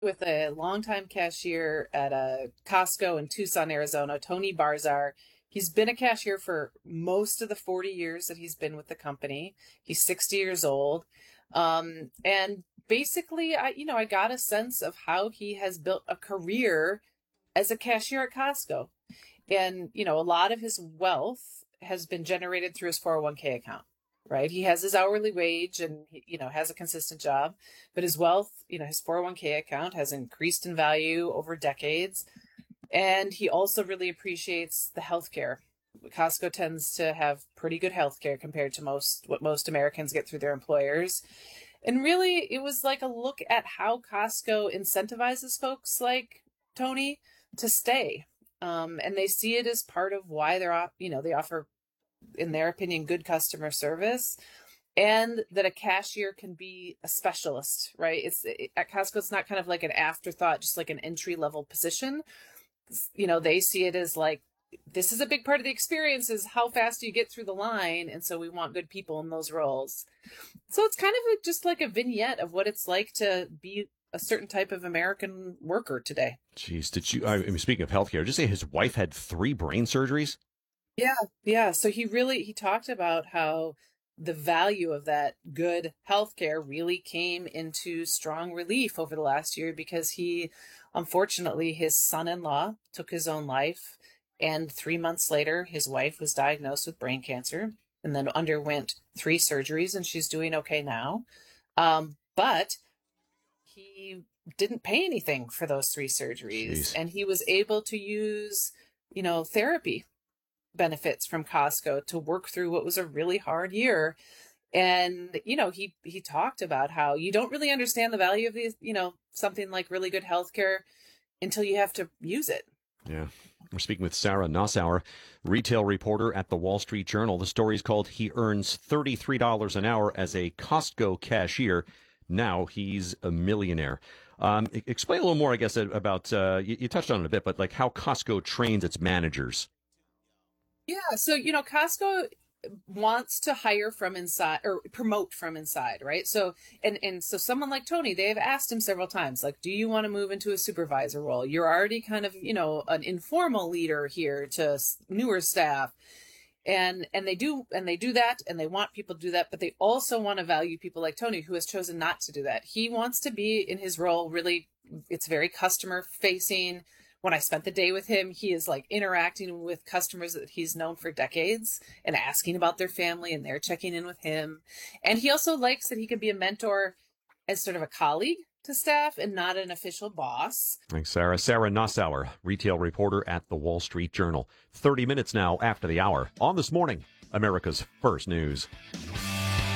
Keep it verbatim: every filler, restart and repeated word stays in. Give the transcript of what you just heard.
With a longtime cashier at a Costco in Tucson, Arizona, Tony Barzar. He's been a cashier for most of the forty years that he's been with the company. He's sixty years old. Um, and basically, I, you know, I got a sense of how he has built a career as a cashier at Costco. And, you know, a lot of his wealth has been generated through his four oh one k account, right? He has his hourly wage and, he, you know, has a consistent job, but his wealth, you know, his four oh one k account has increased in value over decades. And he also really appreciates the healthcare. Costco tends to have pretty good healthcare compared to most what most Americans get through their employers. And really, it was like a look at how Costco incentivizes folks like Tony to stay. Um, and they see it as part of why they're, you know, they offer, in their opinion, good customer service, and that a cashier can be a specialist, right? It's it, at Costco, it's not kind of like an afterthought, just like an entry level position. You know, they see it as like, this is a big part of the experience, is how fast you get through the line. And so we want good people in those roles. So it's kind of like, just like a vignette of what it's like to be a certain type of American worker today. Jeez, did you, I mean, speaking of healthcare, did you say his wife had three brain surgeries? Yeah, yeah. So he really, he talked about how the value of that good healthcare really came into strong relief over the last year because he, unfortunately, his son-in-law took his own life. And three months later, his wife was diagnosed with brain cancer and then underwent three surgeries, and she's doing okay now. Um, but he didn't pay anything for those three surgeries. Jeez. And he was able to use, you know, therapy benefits from Costco to work through what was a really hard year. And, you know, he, he talked about how you don't really understand the value of these, you know, something like really good healthcare until you have to use it. Yeah. We're speaking with Sarah Nossauer, retail reporter at the Wall Street Journal. The story is called "He Earns thirty-three dollars an Hour as a Costco Cashier. Now He's a Millionaire." Um, explain a little more, I guess, about, uh, you, you touched on it a bit, but like how Costco trains its managers. Yeah. So, you know, Costco wants to hire from inside or promote from inside, right? So, and, and so someone like Tony, they've asked him several times, like, do you want to move into a supervisor role? You're already kind of, you know, an informal leader here to newer staff. And, and they do, and they do that, and they want people to do that, but they also want to value people like Tony, who has chosen not to do that. He wants to be in his role. Really, it's very customer facing. When I spent the day with him, he is like interacting with customers that he's known for decades and asking about their family, and they're checking in with him. And he also likes that he can be a mentor as sort of a colleague to staff and not an official boss. Thanks, Sarah. Sarah Nossauer, retail reporter at the Wall Street Journal. thirty minutes now after the hour on This Morning, America's First News.